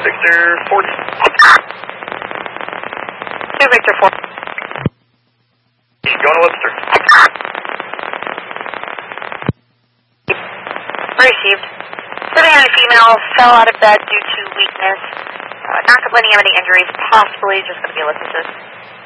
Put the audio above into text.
Victor 40. 2 Victor 4. Going to Webster. Received. 79 female fell out of bed due to weakness. Not complaining of any injuries, possibly just going to be ellipsis.